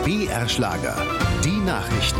BR Schlager. Die Nachrichten.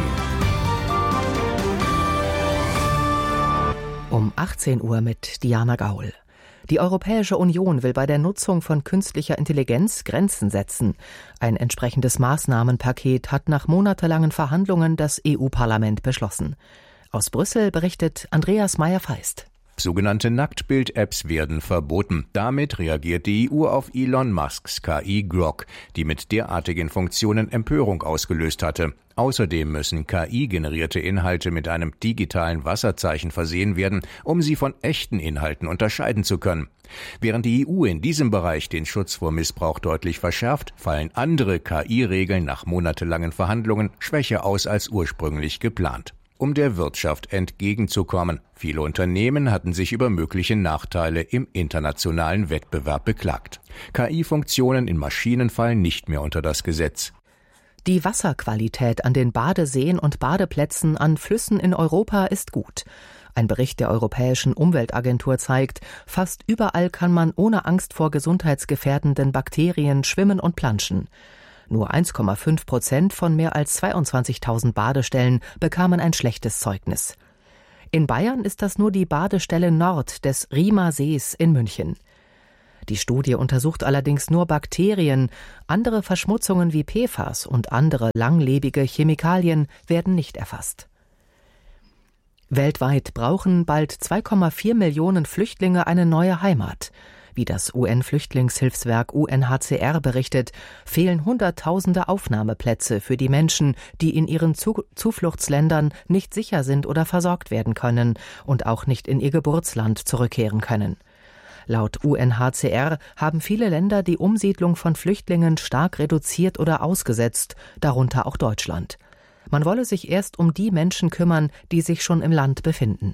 Um 18 Uhr mit Diana Gaul. Die Europäische Union will bei der Nutzung von künstlicher Intelligenz Grenzen setzen. Ein entsprechendes Maßnahmenpaket hat nach monatelangen Verhandlungen das EU-Parlament beschlossen. Aus Brüssel berichtet Andreas Meyer-Feist. Sogenannte Nacktbild-Apps werden verboten. Damit reagiert die EU auf Elon Musks KI Grok, die mit derartigen Funktionen Empörung ausgelöst hatte. Außerdem müssen KI-generierte Inhalte mit einem digitalen Wasserzeichen versehen werden, um sie von echten Inhalten unterscheiden zu können. Während die EU in diesem Bereich den Schutz vor Missbrauch deutlich verschärft, fallen andere KI-Regeln nach monatelangen Verhandlungen schwächer aus als ursprünglich geplant. Um der Wirtschaft entgegenzukommen. Viele Unternehmen hatten sich über mögliche Nachteile im internationalen Wettbewerb beklagt. KI-Funktionen in Maschinen fallen nicht mehr unter das Gesetz. Die Wasserqualität an den Badeseen und Badeplätzen an Flüssen in Europa ist gut. Ein Bericht der Europäischen Umweltagentur zeigt, fast überall kann man ohne Angst vor gesundheitsgefährdenden Bakterien schwimmen und planschen. Nur 1,5% von mehr als 22.000 Badestellen bekamen ein schlechtes Zeugnis. In Bayern ist das nur die Badestelle Nord des Riemer Sees in München. Die Studie untersucht allerdings nur Bakterien, andere Verschmutzungen wie PFAS und andere langlebige Chemikalien werden nicht erfasst. Weltweit brauchen bald 2,4 Millionen Flüchtlinge eine neue Heimat. Wie das UN-Flüchtlingshilfswerk UNHCR berichtet, fehlen Hunderttausende Aufnahmeplätze für die Menschen, die in ihren Zufluchtsländern nicht sicher sind oder versorgt werden können und auch nicht in ihr Geburtsland zurückkehren können. Laut UNHCR haben viele Länder die Umsiedlung von Flüchtlingen stark reduziert oder ausgesetzt, darunter auch Deutschland. Man wolle sich erst um die Menschen kümmern, die sich schon im Land befinden.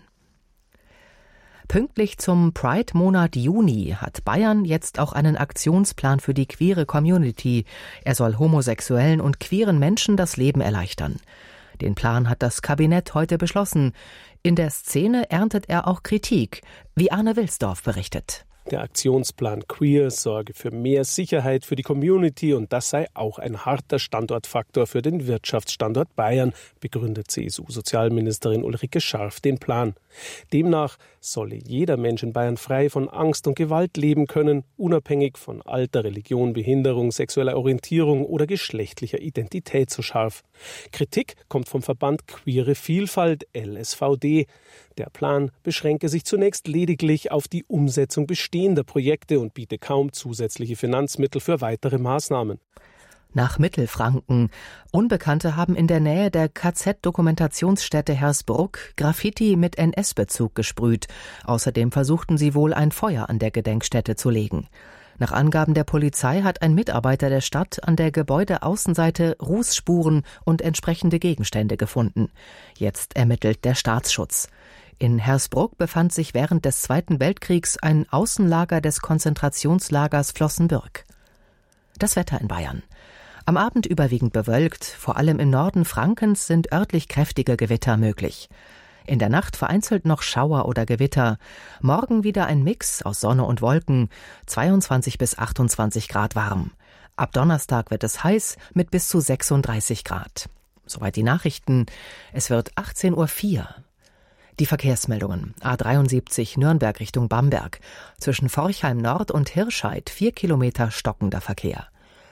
Pünktlich zum Pride-Monat Juni hat Bayern jetzt auch einen Aktionsplan für die queere Community. Er soll homosexuellen und queeren Menschen das Leben erleichtern. Den Plan hat das Kabinett heute beschlossen. In der Szene erntet er auch Kritik, wie Arne Wilsdorf berichtet. Der Aktionsplan Queer sorge für mehr Sicherheit für die Community und das sei auch ein harter Standortfaktor für den Wirtschaftsstandort Bayern, begründet CSU-Sozialministerin Ulrike Scharf den Plan. Demnach solle jeder Mensch in Bayern frei von Angst und Gewalt leben können, unabhängig von Alter, Religion, Behinderung, sexueller Orientierung oder geschlechtlicher Identität, so Scharf. Kritik kommt vom Verband Queere Vielfalt, LSVD. Der Plan beschränke sich zunächst lediglich auf die Umsetzung bestehender Projekte und biete kaum zusätzliche Finanzmittel für weitere Maßnahmen. Nach Mittelfranken. Unbekannte haben in der Nähe der KZ-Dokumentationsstätte Hersbruck Graffiti mit NS-Bezug gesprüht. Außerdem versuchten sie wohl ein Feuer an der Gedenkstätte zu legen. Nach Angaben der Polizei hat ein Mitarbeiter der Stadt an der Gebäudeaußenseite Rußspuren und entsprechende Gegenstände gefunden. Jetzt ermittelt der Staatsschutz. In Hersbruck befand sich während des Zweiten Weltkriegs ein Außenlager des Konzentrationslagers Flossenbürg. Das Wetter in Bayern. Am Abend überwiegend bewölkt, vor allem im Norden Frankens sind örtlich kräftige Gewitter möglich. In der Nacht vereinzelt noch Schauer oder Gewitter. Morgen wieder ein Mix aus Sonne und Wolken, 22 bis 28 Grad warm. Ab Donnerstag wird es heiß mit bis zu 36 Grad. Soweit die Nachrichten. Es wird 18:04 Uhr. Die Verkehrsmeldungen. A73 Nürnberg Richtung Bamberg. Zwischen Forchheim Nord und Hirscheid 4 Kilometer stockender Verkehr.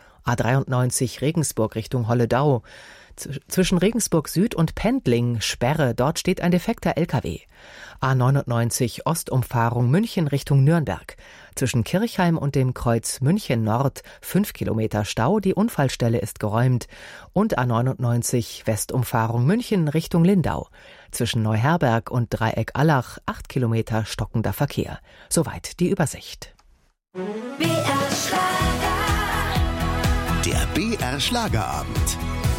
A93 Regensburg Richtung Holledau. Zwischen Regensburg Süd und Pendling Sperre, dort steht ein defekter LKW. A99 Ostumfahrung München Richtung Nürnberg. Zwischen Kirchheim und dem Kreuz München Nord 5 Kilometer Stau, die Unfallstelle ist geräumt. Und A99 Westumfahrung München Richtung Lindau. Zwischen Neuherberg und Dreieck Allach 8 Kilometer stockender Verkehr. Soweit die Übersicht. Der BR Schlagerabend.